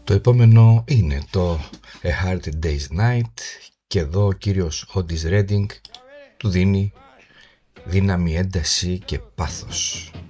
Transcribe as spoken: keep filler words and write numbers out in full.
Το επόμενο είναι το A Hard Day's Night και εδώ ο κύριος Otis Redding του δίνει δύναμη, ένταση και πάθος.